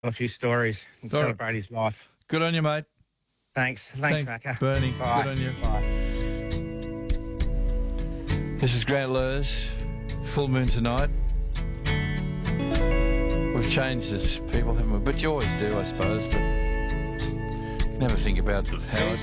A few stories and All right. celebrate his life. Good on you, mate. Thanks, Macca. Bernie. Bye. Good on you. Bye. This is Grant Lurs. Full moon tonight. We've changed as people, haven't we? But you always do, I suppose. But never think about how